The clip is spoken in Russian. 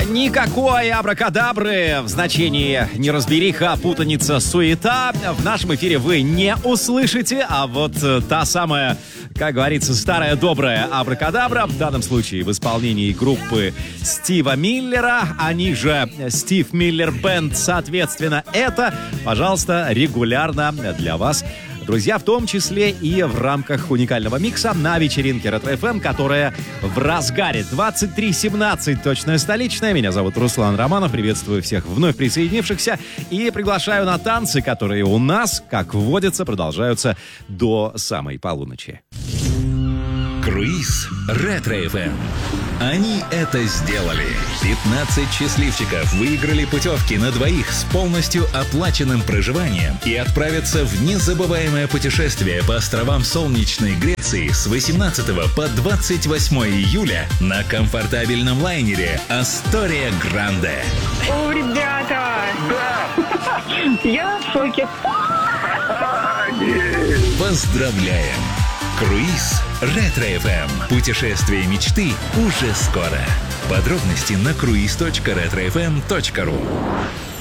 Никакой абракадабры в значении неразбериха, путаница, суета в нашем эфире вы не услышите, а вот та самая, как говорится, старая добрая абракадабра, в данном случае в исполнении группы Стива Миллера, они же Стив Миллер Бэнд, соответственно, это, пожалуйста, регулярно для вас. Друзья, в том числе и в рамках уникального микса на вечеринке Ретро-ФМ, которая в разгаре. 23:17, точная столичная. Меня зовут Руслан Романов. Приветствую всех вновь присоединившихся. И приглашаю на танцы, которые у нас, как водится, продолжаются до самой полуночи. Круиз Ретро-ФМ. Они это сделали. 15 счастливчиков выиграли путевки на двоих с полностью оплаченным проживанием и отправятся в незабываемое путешествие по островам солнечной Греции с 18 по 28 июля на комфортабельном лайнере «Астория Гранде». О, ребята! Да! Я в шоке. Поздравляем! Круиз Ретро-ФМ. Путешествие мечты уже скоро. Подробности на cruise.retrofm.ru.